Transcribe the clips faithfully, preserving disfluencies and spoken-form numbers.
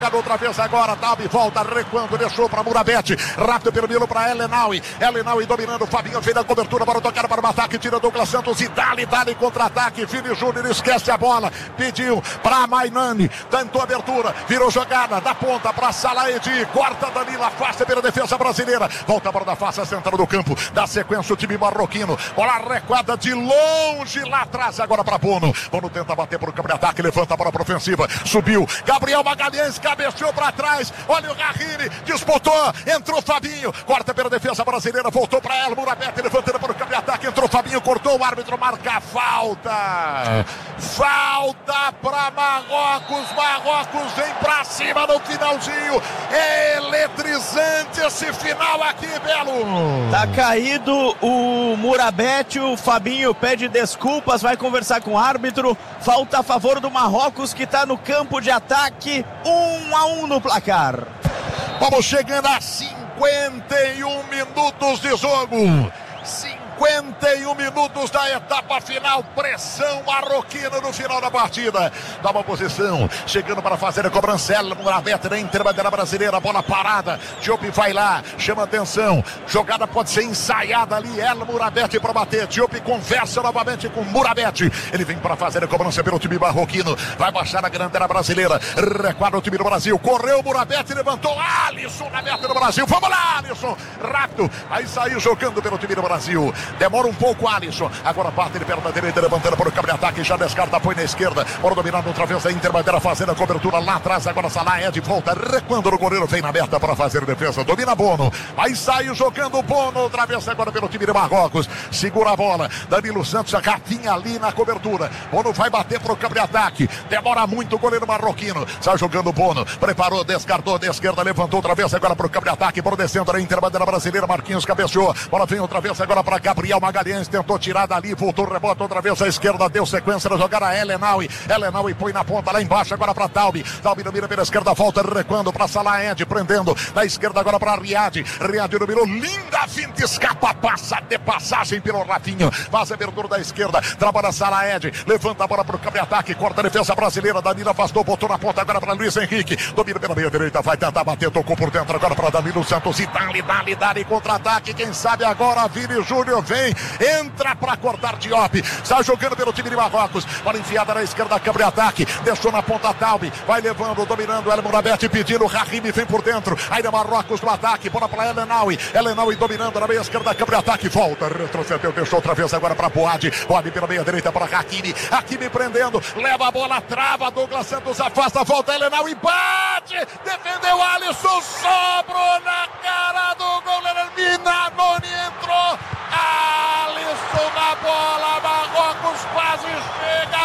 Outra vez agora, Dalby volta, recuando, deixou para Murabete, rápido pelo meio para Ellenaui, Ellenaui dominando, Fabinho fez a cobertura para tocar para o ataque, tira Douglas Santos e dali, dali contra-ataque, Vini Júnior esquece a bola, pediu para Mainani, tentou abertura, virou jogada, da ponta para Salaedi, corta Danilo, afasta pela defesa brasileira, volta para da face, central do campo, dá sequência o time marroquino, bola recuada de longe lá atrás, agora para Bono, Bono tenta bater para o campo de ataque, levanta a bola para ofensiva, subiu, Gabriel Magalhães, cabeceou para trás, olha o Rahimi, disputou, entrou o Fabinho, corta pela defesa brasileira, voltou para ela, Murabete levantando para o campo de ataque, entrou o Fabinho, cortou, o árbitro marca a falta, falta para Marrocos, Marrocos vem para cima no finalzinho, eletrizante esse final aqui, Belo. Tá caído o Murabete, o Fabinho pede desculpas, vai conversar com o árbitro, falta a favor do Marrocos que está no campo de ataque, um a um no placar. Vamos chegando a cinquenta e um minutos de jogo. cinquenta e um minutos da etapa final, pressão marroquina no final da partida, dá uma posição, chegando para fazer a cobrança, ela, Murabete na interbandeira brasileira, bola parada, Diop vai lá, chama atenção, jogada pode ser ensaiada ali, ela, Murabete para bater, Diop conversa novamente com Murabete, ele vem para fazer a cobrança pelo time marroquino, vai baixar a grandeira brasileira, requadra o time do Brasil, correu Murabete, levantou, Alisson na meta do Brasil, vamos lá Alisson, rápido, aí saiu jogando pelo time do Brasil, demora um pouco Alisson, agora parte ele perna direita, levantando para o campo de ataque, já descarta, põe na esquerda, bora dominando outra vez a Interbandeira, fazendo a cobertura lá atrás, agora Salah, Ed volta, recuando no goleiro, vem na meta para fazer a defesa, domina Bono, aí saiu jogando Bono, outra vez agora pelo time de Marrocos, segura a bola, Danilo Santos, a Rafinha ali na cobertura, Bono vai bater para o campo de ataque, demora muito o goleiro marroquino, sai jogando Bono, preparou, descartou da esquerda, levantou outra vez agora para o campo de ataque, por descendo da Interbandeira brasileira, Marquinhos cabeceou, bola vem outra vez agora para Gabriel Magalhães, tentou tirar dali, voltou, rebota outra vez à esquerda, deu sequência na jogada, Ellenaui, Ellenaui põe na ponta lá embaixo, agora para Dalby, Dalby domina pela esquerda, volta recuando para Salah Ed, prendendo, na esquerda agora para Riad, Riad dominou, linda finta, escapa, passa de passagem pelo Rafinho, faz a abertura da esquerda, trabalha Salah Ed, levanta a bola para o campo de ataque, corta a defesa brasileira, Danilo afastou, botou na ponta agora para Luiz Henrique, domina pela meia direita, vai tentar bater, tocou por dentro agora para Danilo Santos, e dali, dali, dali, contra-ataque, quem sabe agora, Vini Júnior vem, entra para cortar Diop, está jogando pelo time de Marrocos, bola enfiada na esquerda, câmbio de ataque, deixou na ponta Dalby, vai levando, dominando, El Murabete pedindo, Rahimi vem por dentro, ainda Marrocos no ataque, bola para Ellenaui, Ellenaui dominando na meia esquerda, câmbio de ataque, volta, retrocedeu, deixou outra vez agora para Boad, Boad pela meia direita para Hakimi, Hakimi prendendo, leva a bola, trava, Douglas Santos afasta, volta, Ellenaui bate, defendeu Alisson, sobrou na cara do gol, Minamoni entrou, Alisson na bola, Marrocos quase chega,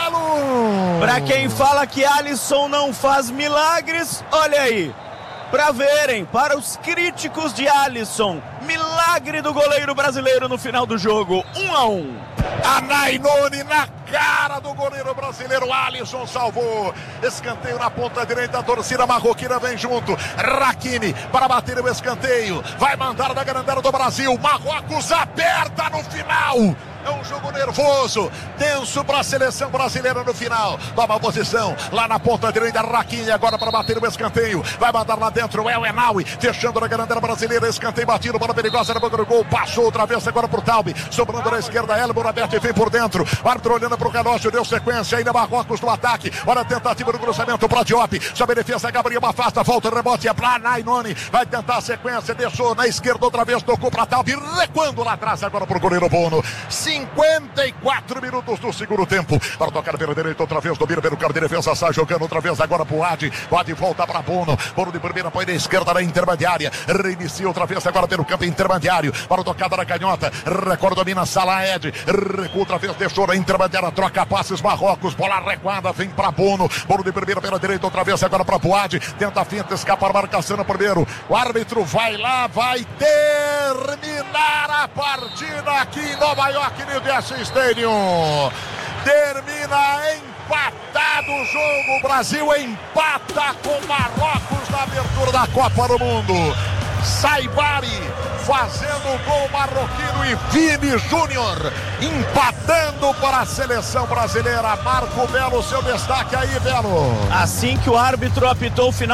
Belo. Pra quem fala que Alisson não faz milagres, olha aí, pra verem, para os críticos de Alisson, milagre do goleiro brasileiro no final do jogo, um a um. A Nainoni na cara do goleiro brasileiro, Alisson salvou, escanteio na ponta direita, a torcida marroquina vem junto, Hakimi para bater o escanteio, vai mandar na grandeza do Brasil, Marrocos aperta no final. É um jogo nervoso, tenso para a seleção brasileira no final. Toma a posição lá na ponta direita, Hakimi agora para bater o escanteio. Vai mandar lá dentro, é o Ellenaui, fechando na grandeza brasileira. Escanteio batido, bola perigosa na boca do gol. Passou outra vez agora pro Dalby, sobrando na esquerda, El Murabete vem por dentro. O árbitro olhando pro relógio, deu sequência. Ainda Marrocos no ataque. Olha a tentativa do cruzamento para Diop. Sob a defesa, Gabriel afasta, volta o rebote. É para Nainoni, vai tentar a sequência. Deixou na esquerda outra vez, tocou para Dalby, recuando lá atrás agora pro goleiro Bono. cinquenta e quatro minutos do segundo tempo. Para tocar pela direita outra vez, domina pelo campo de defesa, sai jogando outra vez agora pro Adi. O Adi volta para Bono. Bono de primeira, põe na esquerda na intermediária. Reinicia outra vez agora pelo campo intermediário. Para a tocada na canhota. Recorda, domina Salah Ed. Recua outra vez, deixou na intermediária. Troca passes Marrocos. Bola recuada, vem para Bono. Bono de primeira pela direita outra vez agora para Boad. Tenta a finta, escapa a marcação no primeiro. O árbitro vai lá, vai terminar a partida aqui em Nova York, New Jersey Stadium. Termina empatado o jogo. O Brasil empata com Marrocos na abertura da Copa do Mundo. Saibari fazendo o gol marroquino e Vini Júnior empatando para a seleção brasileira. Marco Belo, seu destaque aí, Belo. Assim que o árbitro apitou o final